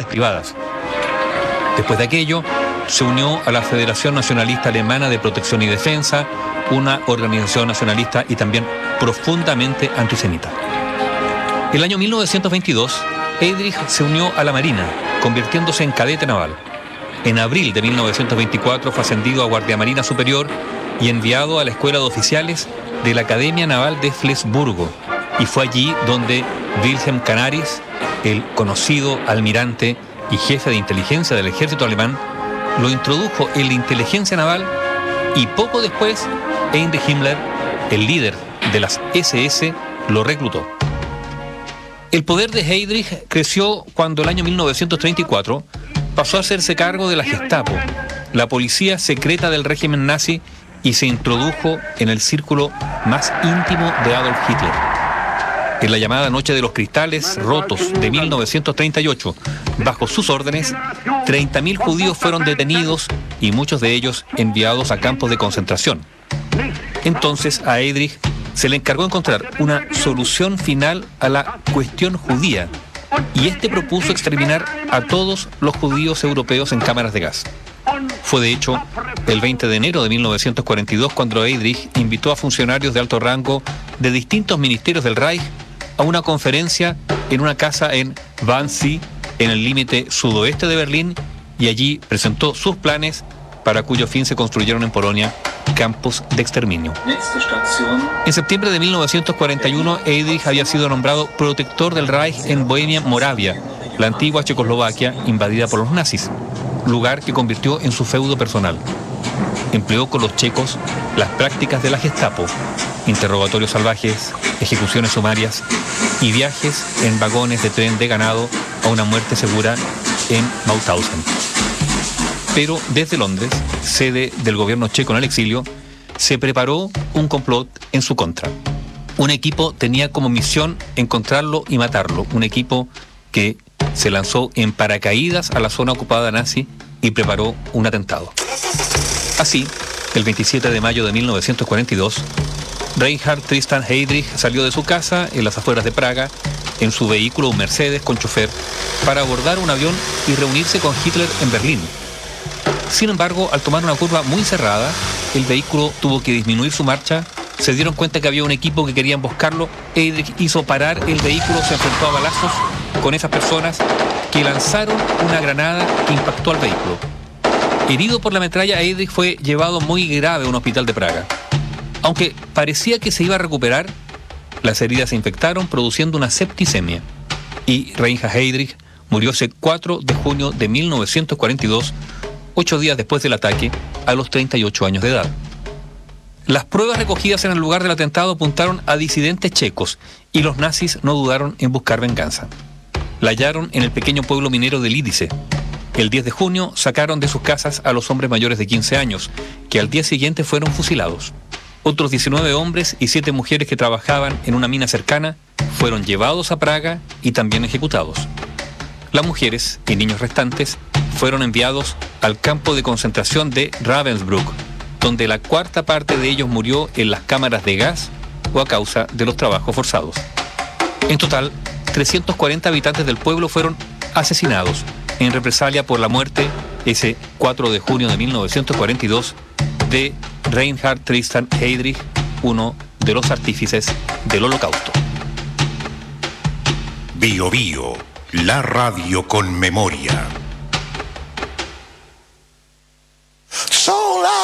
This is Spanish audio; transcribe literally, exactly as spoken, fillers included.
propiedades privadas. Después de aquello, se unió a la Federación Nacionalista Alemana de Protección y Defensa, una organización nacionalista y también profundamente antisemita. El año mil novecientos veintidós, Heydrich se unió a la Marina, convirtiéndose en cadete naval. En abril de mil novecientos veinticuatro fue ascendido a Guardia Marina Superior y enviado a la Escuela de Oficiales de la Academia Naval de Flensburgo, y fue allí donde Wilhelm Canaris, el conocido almirante y jefe de inteligencia del ejército alemán, lo introdujo en la inteligencia naval, y poco después Heinrich Himmler, el líder de las ese ese, lo reclutó. El poder de Heydrich creció cuando el año mil novecientos treinta y cuatro pasó a hacerse cargo de la Gestapo, la policía secreta del régimen nazi, y se introdujo en el círculo más íntimo de Adolf Hitler. En la llamada Noche de los Cristales Rotos de mil novecientos treinta y ocho, bajo sus órdenes, treinta mil judíos fueron detenidos y muchos de ellos enviados a campos de concentración. Entonces a Heydrich se le encargó encontrar una solución final a la cuestión judía, y este propuso exterminar a todos los judíos europeos en cámaras de gas. Fue de hecho el veinte de enero de mil novecientos cuarenta y dos cuando Heydrich invitó a funcionarios de alto rango de distintos ministerios del Reich a una conferencia en una casa en Wannsee, en el límite sudoeste de Berlín, y allí presentó sus planes para cuyo fin se construyeron en Polonia campos de exterminio. En septiembre de mil novecientos cuarenta y uno, Heydrich había sido nombrado protector del Reich en Bohemia, Moravia, la antigua Checoslovaquia invadida por los nazis, lugar que convirtió en su feudo personal. Empleó con los checos las prácticas de la Gestapo, interrogatorios salvajes, ejecuciones sumarias y viajes en vagones de tren de ganado a una muerte segura en Mauthausen. Pero desde Londres, sede del gobierno checo en el exilio, se preparó un complot en su contra. Un equipo tenía como misión encontrarlo y matarlo, un equipo que se lanzó en paracaídas a la zona ocupada nazi y preparó un atentado. Así, el veintisiete de mayo de mil novecientos cuarenta y dos, Reinhard Tristan Heydrich salió de su casa en las afueras de Praga en su vehículo, un Mercedes con chofer, para abordar un avión y reunirse con Hitler en Berlín. Sin embargo, al tomar una curva muy cerrada, el vehículo tuvo que disminuir su marcha. Se dieron cuenta que había un equipo que quería emboscarlo. Heydrich hizo parar el vehículo, se enfrentó a balazos con esas personas que lanzaron una granada que impactó al vehículo. Herido por la metralla, Heydrich fue llevado muy grave a un hospital de Praga. Aunque parecía que se iba a recuperar, las heridas se infectaron, produciendo una septicemia. Y Reinhard Heydrich murió ese cuatro de junio de mil novecientos cuarenta y dos, ocho días después del ataque, a los treinta y ocho años de edad. Las pruebas recogidas en el lugar del atentado apuntaron a disidentes checos, y los nazis no dudaron en buscar venganza. La hallaron en el pequeño pueblo minero de Lidice. El diez de junio sacaron de sus casas a los hombres mayores de quince años, que al día siguiente fueron fusilados. Otros diecinueve hombres y siete mujeres que trabajaban en una mina cercana fueron llevados a Praga y también ejecutados. Las mujeres y niños restantes fueron enviados al campo de concentración de Ravensbrück, donde la cuarta parte de ellos murió en las cámaras de gas o a causa de los trabajos forzados. En total, trescientos cuarenta habitantes del pueblo fueron asesinados en represalia por la muerte, ese cuatro de junio de mil novecientos cuarenta y dos, de Reinhard Tristan Heydrich, uno de los artífices del Holocausto. Bio Bio, la radio con memoria.